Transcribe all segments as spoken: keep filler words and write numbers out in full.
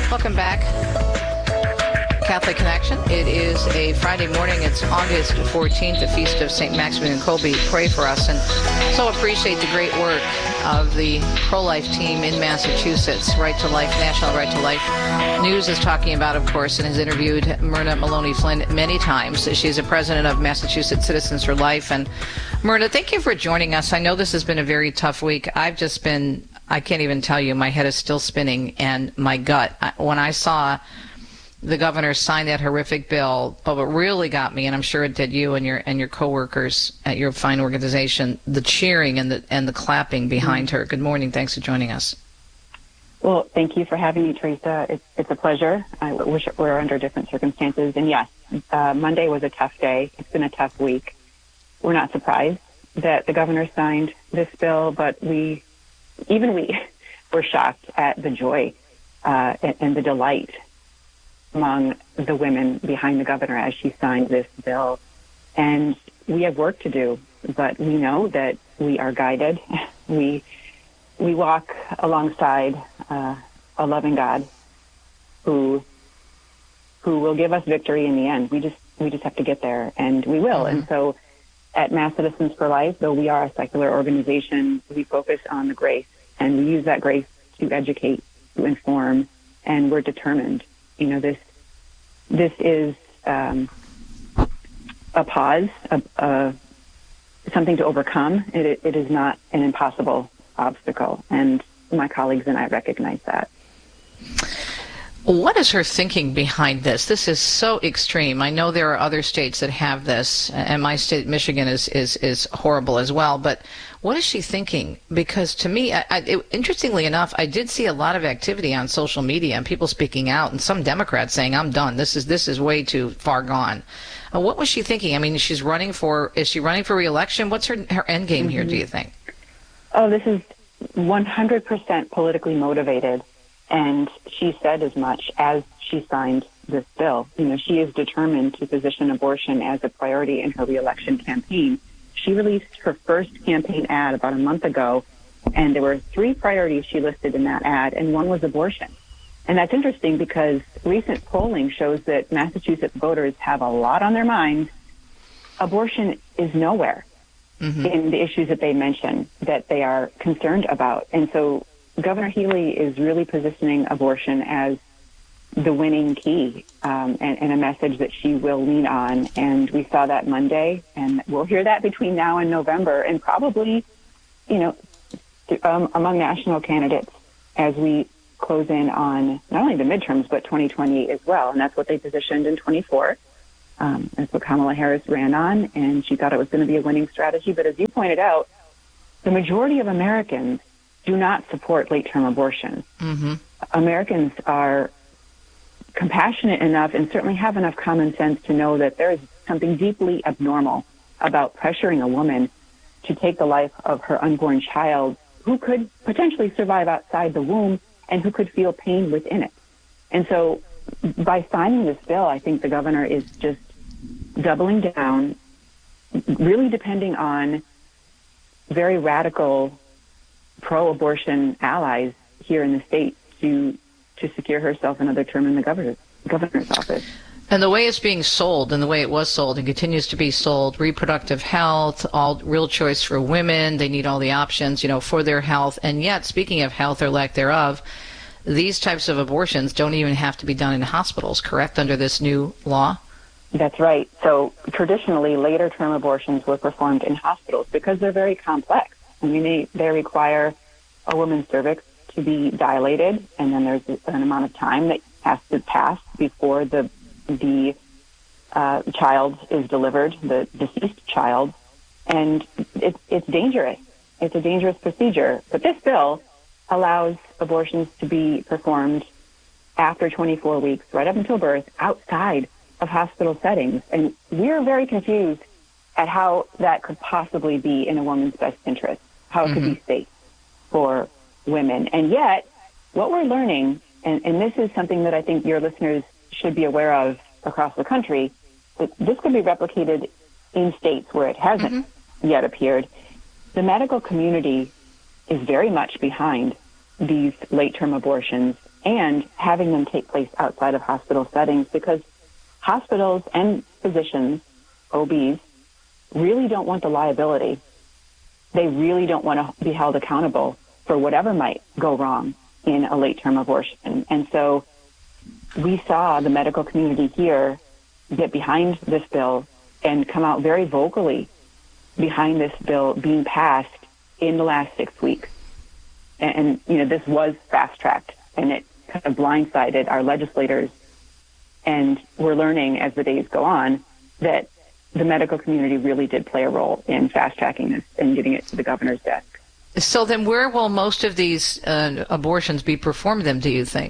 Welcome back. Catholic Connection. It is a Friday morning. It's August fourteenth, the feast of Saint Maximilian Kolbe. Pray for us, and so appreciate the great work of the pro-life team in Massachusetts. Right to Life, National Right to Life News is talking about, of course, and has interviewed Myrna Maloney Flynn many times. She's a president of Massachusetts Citizens for Life. And Myrna, thank you for joining us. I know this has been a very tough week. I've just been, I can't even tell you, my head is still spinning, and my gut. When I saw the governor signed that horrific bill, but what really got me, and I'm sure it did you and your and your coworkers at your fine organization, the cheering and the and the clapping behind her. Good morning. Thanks for joining us. Well, thank you for having me, Teresa. It's, it's a pleasure. I wish we were under different circumstances. And yes, uh, Monday was a tough day. It's been a tough week. We're not surprised that the governor signed this bill, but we, even we, were shocked at the joy uh, and, and the delight among the women behind the governor as she signed this bill. And we have work to do, but we know that we are guided. We we walk alongside uh, a loving God who who will give us victory in the end. We just we just have to get there, and we will. Mm-hmm. And so at Mass Citizens for Life, though we are a secular organization, we focus on the grace, and we use that grace to educate, to inform, and we're determined. You know, this this is um, a pause, a, a, something to overcome. It, it is not an impossible obstacle, and my colleagues and I recognize that. What is her thinking behind this? This is so extreme. I know there are other states that have this, and my state, Michigan, is is, is horrible as well. But what is she thinking? Because to me, I, I, it, interestingly enough, I did see a lot of activity on social media and people speaking out, and some Democrats saying, "I'm done. This is this is way too far gone." Uh, what was she thinking? I mean, she's running for is she running for re-election? What's her her end game mm-hmm. here? Do you think? Oh, this is one hundred percent politically motivated. And she said as much as she signed this bill. You know, she is determined to position abortion as a priority in her reelection campaign. She released her first campaign ad about a month ago, and there were three priorities she listed in that ad, and one was abortion. And that's interesting because recent polling shows that Massachusetts voters have a lot on their minds. Abortion is nowhere mm-hmm. in the issues that they mention that they are concerned about. And so Governor Healey is really positioning abortion as the winning key um, and, and a message that she will lean on. And we saw that Monday, and we'll hear that between now and November, and probably, you know, um, among national candidates as we close in on not only the midterms, but twenty twenty as well. And that's what they positioned in twenty-four. Um, that's what Kamala Harris ran on, and she thought it was going to be a winning strategy. But as you pointed out, the majority of Americans do not support late-term abortion. Mm-hmm. Americans are compassionate enough and certainly have enough common sense to know that there is something deeply abnormal about pressuring a woman to take the life of her unborn child who could potentially survive outside the womb and who could feel pain within it. And so by signing this bill, I think the governor is just doubling down, really depending on very radical pro-abortion allies here in the state to to secure herself another term in the governor's, governor's office. And the way it's being sold, and the way it was sold and continues to be sold, reproductive health, all real choice for women, they need all the options, you know, for their health. And yet, speaking of health or lack thereof, these types of abortions don't even have to be done in hospitals, correct, under this new law? That's right. So traditionally, later term abortions were performed in hospitals because they're very complex. I mean, they, they require a woman's cervix to be dilated, and then there's an amount of time that has to pass before the the uh, child is delivered, the deceased child, and it's it's dangerous. It's a dangerous procedure. But this bill allows abortions to be performed after twenty-four weeks, right up until birth, outside of hospital settings. And we're very confused at how that could possibly be in a woman's best interest, how it mm-hmm. could be safe for women. And yet, what we're learning, and, and this is something that I think your listeners should be aware of across the country, that this could be replicated in states where it hasn't mm-hmm. yet appeared. The medical community is very much behind these late-term abortions and having them take place outside of hospital settings, because hospitals and physicians, O Bs, really don't want the liability. They really don't want to be held accountable for whatever might go wrong in a late-term abortion. And so we saw the medical community here get behind this bill and come out very vocally behind this bill being passed in the last six weeks. And, and you know, this was fast-tracked, and it kind of blindsided our legislators. And we're learning as the days go on that the medical community really did play a role in fast-tracking this and getting it to the governor's desk. So then where will most of these uh, abortions be performed then, do you think?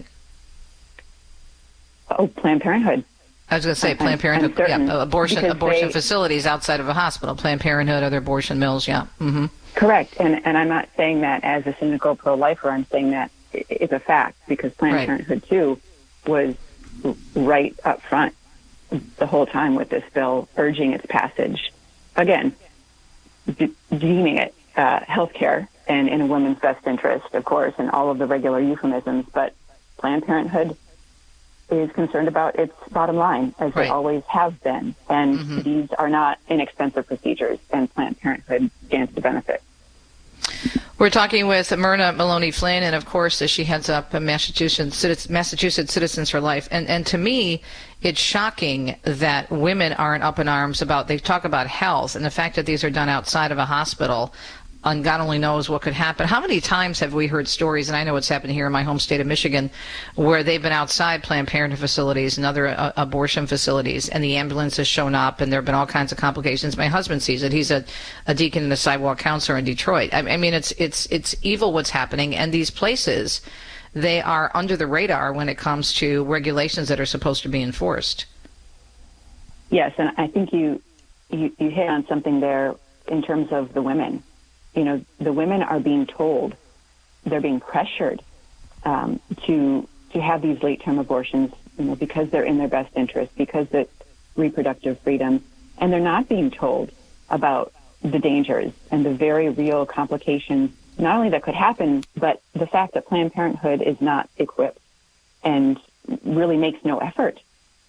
Oh, Planned Parenthood. I was going to say I'm, Planned Parenthood, I'm yeah, abortion abortion they, facilities outside of a hospital, Planned Parenthood, other abortion mills, yeah. Mm-hmm. Correct, and and I'm not saying that as a cynical pro-lifer. I'm saying that it's a fact, because Planned Right. Parenthood, too, was right up front the whole time with this bill, urging its passage. Again, de- deeming it uh, health care and in a woman's best interest, of course, and all of the regular euphemisms, but Planned Parenthood is concerned about its bottom line, as Right. they always have been. And Mm-hmm. these are not inexpensive procedures, and Planned Parenthood stands to benefit. We're talking with Myrna Maloney Flynn, and of course, she heads up Massachusetts, Massachusetts Citizens for Life. And, and to me, it's shocking that women aren't up in arms about, they talk about health, and the fact that these are done outside of a hospital, and God only knows what could happen. How many times have we heard stories, and I know it's happened here in my home state of Michigan, where they've been outside Planned Parenthood facilities and other uh, abortion facilities, and the ambulance has shown up, and there have been all kinds of complications. My husband sees it. He's a, a deacon and a sidewalk counselor in Detroit. I, I mean, it's it's it's evil what's happening, and these places, they are under the radar when it comes to regulations that are supposed to be enforced. Yes, and I think you, you, you hit on something there in terms of the women. You know, the women are being told, they're being pressured um, to to have these late-term abortions, you know, because they're in their best interest, because it's reproductive freedom, and they're not being told about the dangers and the very real complications, not only that could happen, but the fact that Planned Parenthood is not equipped and really makes no effort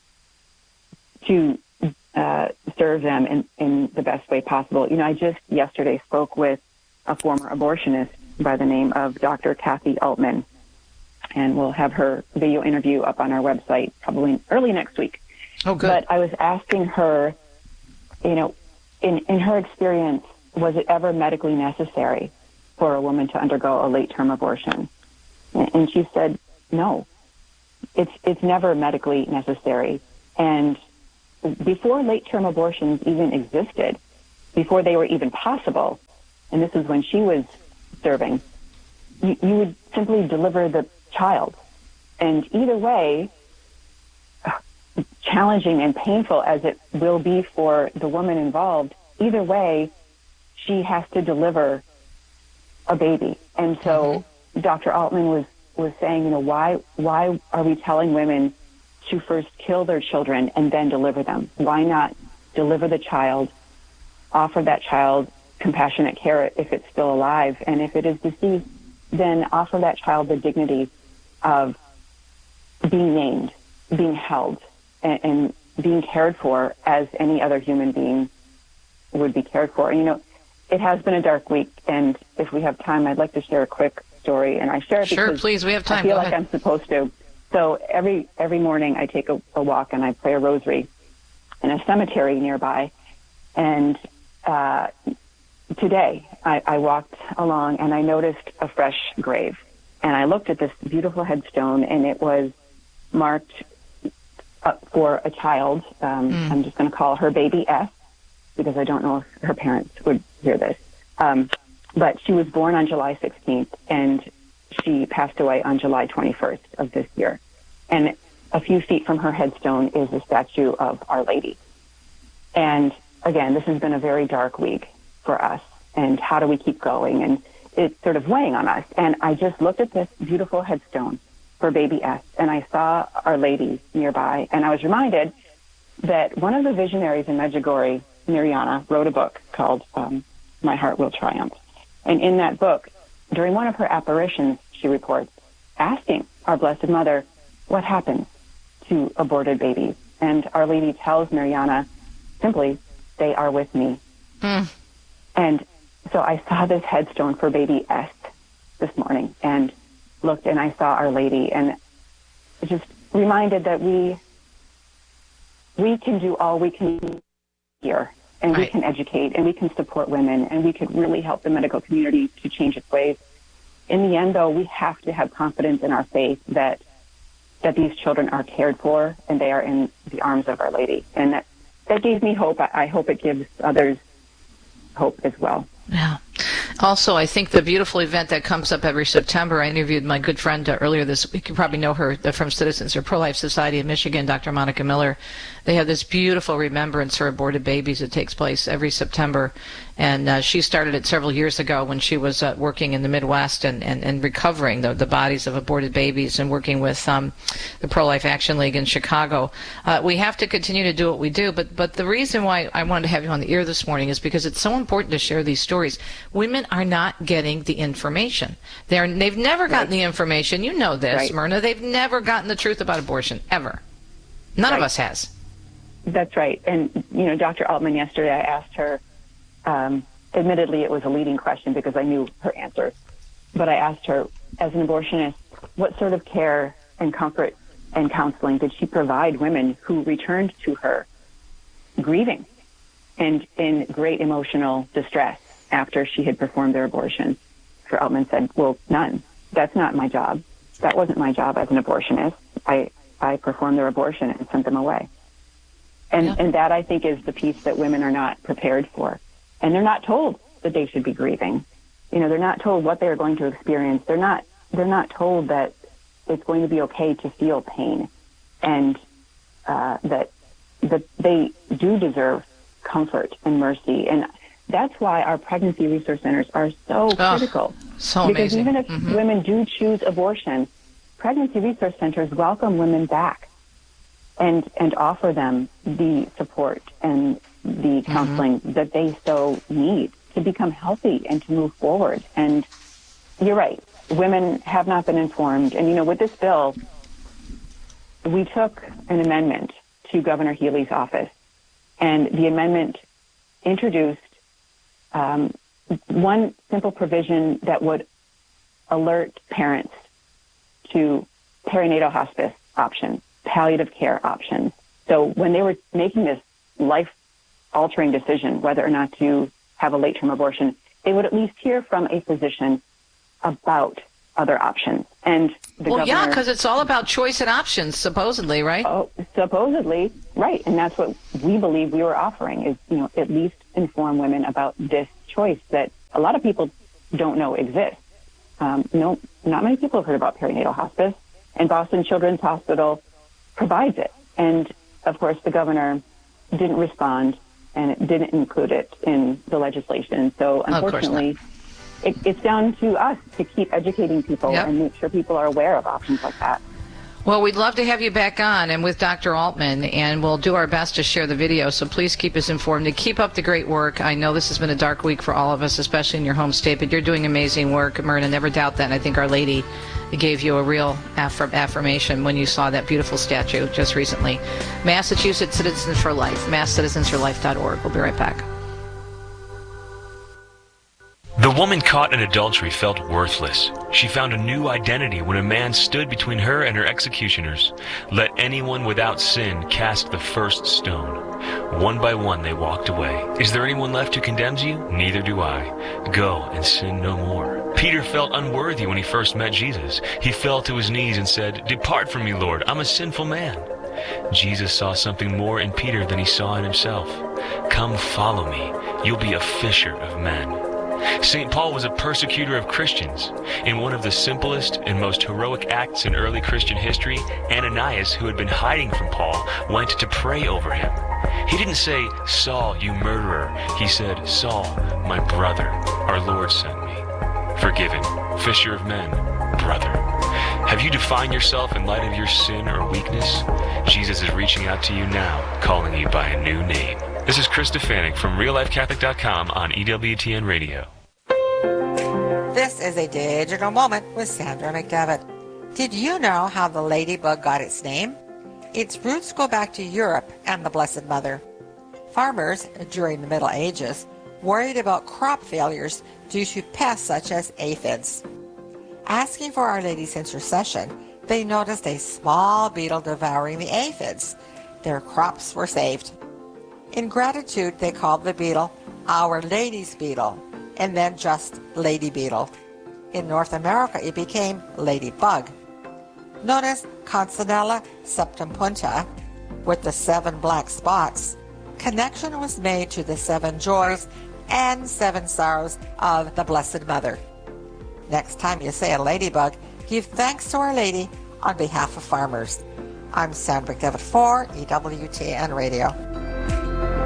to uh, serve them in, in the best way possible. You know, I just yesterday spoke with a former abortionist by the name of Doctor Kathy Altman, and we'll have her video interview up on our website probably early next week. Oh, good. But I was asking her, you know, in, in her experience, was it ever medically necessary for a woman to undergo a late-term abortion? And she said, no, it's it's never medically necessary. And before late-term abortions even existed, before they were even possible, and this is when she was serving, you, you would simply deliver the child. And either way, challenging and painful as it will be for the woman involved, either way, she has to deliver a baby. And so mm-hmm. Doctor Altman was, was saying, you know, why why are we telling women to first kill their children and then deliver them? Why not deliver the child, offer that child compassionate care if it's still alive, and if it is deceased, then offer that child the dignity of being named, being held, and, and being cared for as any other human being would be cared for. And, you know, it has been a dark week, and if we have time, I'd like to share a quick story, and I share it sure, because please, we have time. I feel Go like ahead. I'm supposed to. So every every morning I take a, a walk and I pray a rosary in a cemetery nearby, and uh, today I, I walked along and I noticed a fresh grave, and I looked at this beautiful headstone, and it was marked up for a child. Um, mm. I'm just going to call her baby S, because I don't know if her parents would hear this. Um, but she was born on July sixteenth, and she passed away on July twenty-first of this year. And a few feet from her headstone is a statue of Our Lady. And again, this has been a very dark week for us. And how do we keep going? And it's sort of weighing on us. And I just looked at this beautiful headstone for baby S, and I saw Our Lady nearby. And I was reminded that one of the visionaries in Medjugorje, Mirjana, wrote a book called um, My Heart Will Triumph. And in that book, during one of her apparitions, she reports asking our Blessed Mother, what happens to aborted babies? And Our Lady tells Mariana simply, they are with me. Mm. And so I saw this headstone for baby S this morning and looked, and I saw Our Lady, and just reminded that we we can do all we can do here, and right. we can educate, and we can support women, and we could really help the medical community to change its ways. In the end, though, we have to have confidence in our faith that that these children are cared for and they are in the arms of Our Lady. And that, that gave me hope. I, I hope it gives others hope as well. Yeah. Also, I think the beautiful event that comes up every September, I interviewed my good friend uh, earlier this week. You probably know her uh, from Citizens for Pro-Life Society of Michigan, Doctor Monica Miller. They have this beautiful remembrance for aborted babies that takes place every September. And uh, she started it several years ago when she was uh, working in the Midwest and, and, and recovering the, the bodies of aborted babies and working with um, the Pro-Life Action League in Chicago. Uh, we have to continue to do what we do, but, but the reason why I wanted to have you on the air this morning is because it's so important to share these stories. Women are not getting the information. They're, they've never gotten right. the information. You know this, right. Myrna. They've never gotten the truth about abortion, ever. None right. of us has. That's right. And, you know, Doctor Altman, yesterday I asked her, Um, admittedly, it was a leading question because I knew her answer. But I asked her, as an abortionist, what sort of care and comfort and counseling did she provide women who returned to her grieving and in great emotional distress after she had performed their abortion? Doctor Altman said, well, none. That's not my job. That wasn't my job as an abortionist. I, I performed their abortion and sent them away. And, yeah. and that, I think, is the piece that women are not prepared for. And they're not told that they should be grieving. You know, they're not told what they're going to experience. They're not, they're not told that it's going to be okay to feel pain, and uh, that, that they do deserve comfort and mercy. And that's why our pregnancy resource centers are so oh, critical. So because amazing. even if mm-hmm. women do choose abortion, pregnancy resource centers welcome women back and, and offer them the support and the counseling mm-hmm. that they so need to become healthy and to move forward. And you're right, women have not been informed. And, you know, with this bill, we took an amendment to Governor Healey's office, and the amendment introduced um, one simple provision that would alert parents to perinatal hospice options, palliative care options. So when they were making this life-altering decision whether or not to have a late-term abortion, they would at least hear from a physician about other options. And the well, governor, yeah, because it's all about choice and options, supposedly, right? Oh, supposedly, right. And that's what we believe we were offering, is, you know, at least inform women about this choice that a lot of people don't know exists. Um, no, not many people have heard about perinatal hospice, and Boston Children's Hospital provides it. And, of course, the governor didn't respond, and it didn't include it in the legislation. So, unfortunately, it, it's down to us to keep educating people yep. and make sure people are aware of options like that. Well, we'd love to have you back on and with Doctor Altman, and we'll do our best to share the video, so please keep us informed and keep up the great work. I know this has been a dark week for all of us, especially in your home state, but you're doing amazing work, Myrna. Never doubt that, and I think Our Lady gave you a real aff- affirmation when you saw that beautiful statue just recently. Massachusetts Citizens for Life, mass citizens for life dot org. We'll be right back. The woman caught in adultery felt worthless. She found a new identity when a man stood between her and her executioners. Let anyone without sin cast the first stone. One by one they walked away. Is there anyone left who condemns you? Neither do I. Go and sin no more. Peter felt unworthy when he first met Jesus. He fell to his knees and said, "Depart from me, Lord, I'm a sinful man." Jesus saw something more in Peter than he saw in himself. Come follow me. You'll be a fisher of men. Saint Paul was a persecutor of Christians. In one of the simplest and most heroic acts in early Christian history, Ananias, who had been hiding from Paul, went to pray over him. He didn't say, "Saul, you murderer." He said, "Saul, my brother, our Lord sent me." Forgiven, fisher of men, brother. Have you defined yourself in light of your sin or weakness? Jesus is reaching out to you now, calling you by a new name. This is Chris Stefanik from real life catholic dot com on E W T N Radio. This is a digital moment with Sandra McDevitt. Did you know how the ladybug got its name? Its roots go back to Europe and the Blessed Mother. Farmers, during the Middle Ages, worried about crop failures due to pests such as aphids. Asking for Our Lady's intercession, they noticed a small beetle devouring the aphids. Their crops were saved. In gratitude, they called the beetle Our Lady's beetle, and then just lady beetle. In North America, it became ladybug. Known as Consinella septempunta, with the seven black spots, connection was made to the seven joys and seven sorrows of the Blessed Mother. Next time you say a ladybug, give thanks to Our Lady on behalf of farmers. I'm Sandra McDevitt for E W T N Radio.